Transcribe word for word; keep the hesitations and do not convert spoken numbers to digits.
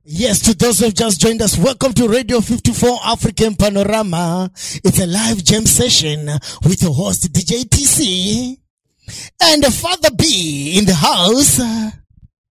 Yes, to those who have just joined us, welcome to Radio fifty-four African Panorama. It's a live jam session with your host D J T C and Father B in the house.